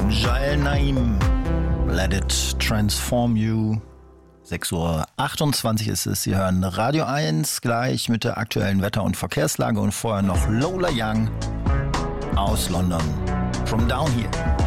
Jael Naim, Let It Transform You. 6:28 Uhr ist es. Sie hören Radio 1 gleich mit der aktuellen Wetter- und Verkehrslage und vorher noch Lola Young aus London. From Down Here.